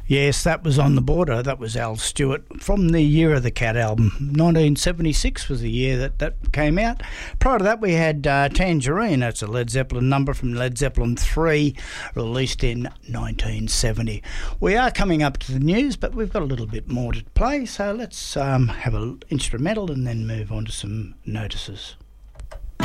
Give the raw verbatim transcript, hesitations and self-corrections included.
Yes, that was On the Border. That was Al Stewart from the Year of the Cat album. nineteen seventy-six was the year that that came out. Prior to that, we had uh, Tangerine. That's a Led Zeppelin number from Led Zeppelin three, released in nineteen seventy. We are coming up to the news, but we've got a little bit more to play, so let's um, have an instrumental and then move on to some notices.